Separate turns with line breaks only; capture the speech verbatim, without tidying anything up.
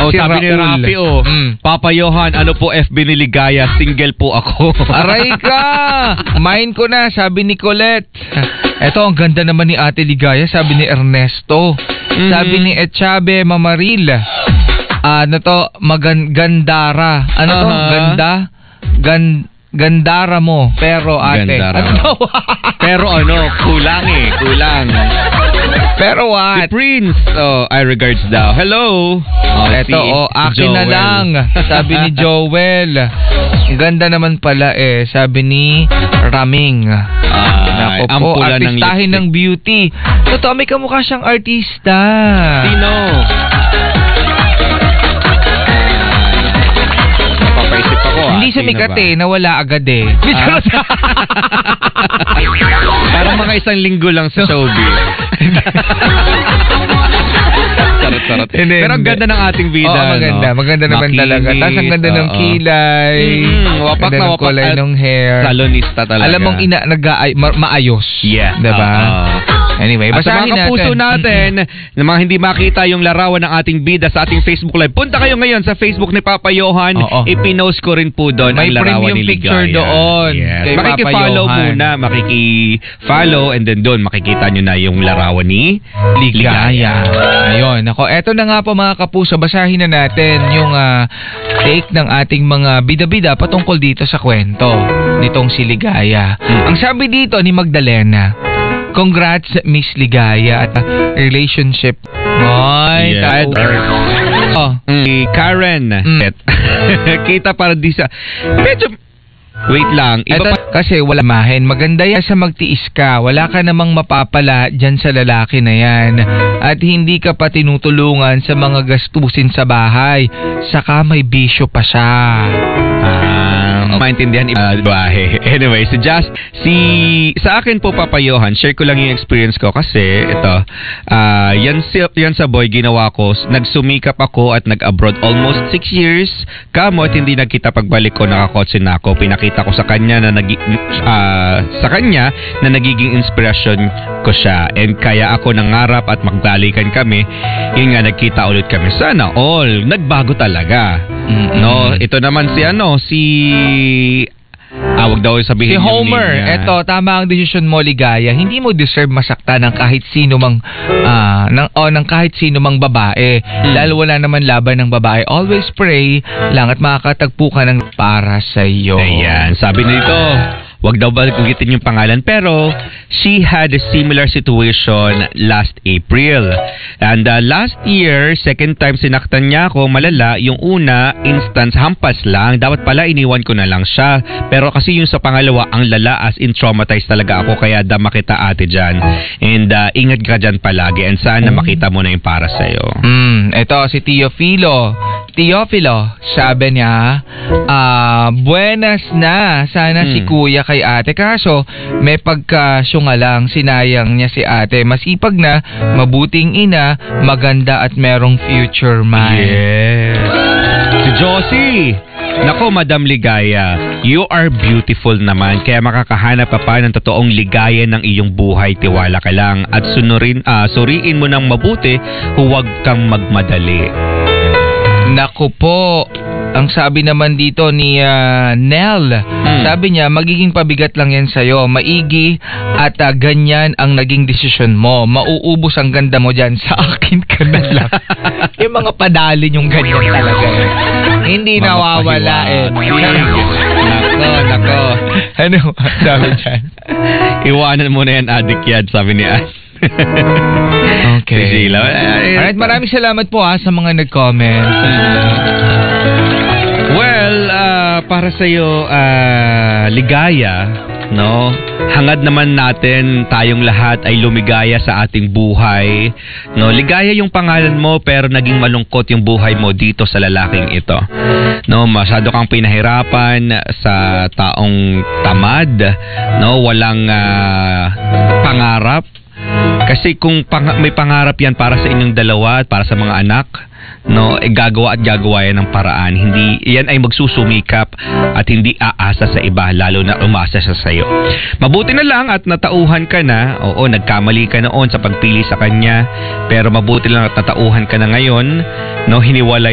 Oh,
si
sabi ni
Raul.
Rafi, oh. Mm. Papa Johan, ano po F B ni Ligaya? Single po ako.
Aray ka! Mine ko na, sabi ni Colette. Eto, ang ganda naman ni Ate Ligaya, sabi ni Ernesto. Mm-hmm. Sabi ni Echabe Mamaril. Ano to? Magandara. Ano to? Uh-huh. Ganda? Gan Gandara mo. Pero ate.
Gandara.
Ano?
Pero ano, kulang eh. Kulang.
Pero what?
Si Prince. Oh, I regards daw. Hello.
Oh, eto, si, oh, akin Joel. Na lang. Sabi ni Joel. Ganda naman pala eh. Sabi ni Raming.
Ah,
Nako po, artistahin ng, ng beauty. Totoo, may kamukha siyang artista.
Sino? Napapaisip ako.
Hindi sumikat eh, nawala agad eh.
Ah. Parang mga isang linggo lang sa showbiz. Sarot-sarot. Pero ang ganda ng ating vida.
Oo, maganda. No? Maganda naman Makinis, talaga. Tapos ang ganda uh, ng kilay.
Mm, wapak
ganda
na
ng
wapak.
kulay ng hair.
Salonista talaga.
Alam mong ina, nag- ma- maayos.
Yeah.
Diba? Uh,
anyway, basahin natin. At sa mga kapuso natin, na mga hindi makita yung larawan ng ating bida sa ating Facebook Live, punta kayo ngayon sa Facebook ni Papa Johan. Oh, oh. Ipinost ko rin po doon ang larawan ni Ligaya. May premium picture doon. Yes. Makiki-follow muna. Makiki-follow and then doon makikita nyo na yung larawan ni Ligaya. Ligaya.
Ayun. Ako, eto na nga po mga kapuso, basahin na natin yung uh, take ng ating mga bida-bida patungkol dito sa kwento nitong si Ligaya. Hmm. Ang sabi dito ni Magdalena, congrats Miss Ligaya at uh, relationship. Boy,
yeah. Oh, mm. Karen. Mm. Kita para di sa medyo wait lang. Iba
Eto,
pa...
Kasi wala mahin. Maganda yan sa magtiis ka. Wala ka namang mapapala dyan sa lalaki na yan. At hindi ka pa tinutulungan sa mga gastusin sa bahay. Saka may bisyo pa siya.
Ah, maintindihan uh, bahay. Anyway, so just si sa akin po Papa Johan, share ko lang yung experience ko kasi ito, uh, yan, si, yan sa boy ginawa ko. Nagsumikap ako at nag-abroad almost six years. Kamot, hindi nagkita pagbalik ko, nakakotse na ako. Pinakita ko sa kanya na nag uh, sa kanya na nagiging inspirasyon ko siya, and kaya ako nangarap at magbalikan kami. Yun nga, nagkita ulit kami. Sana all nagbago talaga. Mm-hmm. No, ito naman si ano si Ah, wag daw sabihin
si Homer. Eto, tama ang desisyon mo, Ligaya. Hindi mo deserve masaktan ng kahit sino mang uh, ng oh, ng kahit sino mang babae. Hmm. Dahil wala naman laban ng babae. Always pray lang at makakatagpo ka ng para sa iyo.
Ayan, sabi nito. Wag daw banggitin yung pangalan, pero she had a similar situation last April. And uh, last year, second time sinaktan niya ako, malala. Yung una, instance, hampas lang. Dapat pala iniwan ko na lang siya. Pero kasi yung sa pangalawa, ang lala, as in traumatized talaga ako. Kaya dama kita ate dyan. And uh, ingat ka dyan palagi. And sana mm. makita mo na yung para sa'yo.
Mm, ito si Teofilo. Teofilo, sabi niya, uh, buenas na. Sana mm. si kuya kay ate. Kaso, may pagkasyunga lang, sinayang niya si ate. Masipag na, mabuting ina, maganda at merong future man.
Yes. Si Josie. Nako, Madam Ligaya, you are beautiful naman. Kaya makakahanap ka pa ng totoong ligaya ng iyong buhay. Tiwala ka lang at sunurin, uh, suriin mo ng mabuti, huwag kang magmadali.
Naku po, ang sabi naman dito ni uh, Nell, hmm. sabi niya, magiging pabigat lang yan sa'yo. Maigi at uh, ganyan ang naging desisyon mo. Mauubos ang ganda mo dyan. Sa akin ka na lang. Yung mga padalin yung ganyan talaga. Eh. Hindi mga nawawala eh. Nako, nako. Ano sabi dyan?
Iwanan mo na yan, adik yan, sabi ni Ann.
Okay. Alright, maraming salamat po ha sa mga nag-comment.
Well, uh, para sa'yo, uh, Ligaya, no? Hangad naman natin tayong lahat ay lumigaya sa ating buhay. No, Ligaya yung pangalan mo pero naging malungkot yung buhay mo dito sa lalaking ito. No, masyado kang pinahirapan sa taong tamad, no? Walang uh, pangarap. Kasi kung pang- may pangarap yan para sa inyong dalawa at para sa mga anak, no, eh, gagawa at gagawa yan ng paraan. Hindi, yan ay magsusumikap at hindi aasa sa iba, lalo na umasa siya sa iyo. Mabuti na lang at natauhan ka na. Oo, nagkamali ka noon sa pagpili sa kanya, pero mabuti lang at natauhan ka na ngayon, no, hiniwalay